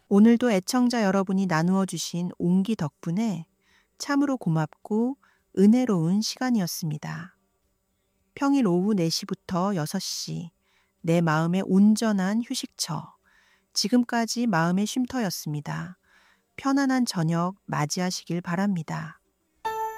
오늘도 애청자 여러분이 나누어 주신 온기 덕분에 참으로 고맙고 은혜로운 시간이었습니다. 평일 오후 4시부터 6시, 내 마음의 온전한 휴식처. 지금까지 마음의 쉼터였습니다. 편안한 저녁 맞이하시길 바랍니다.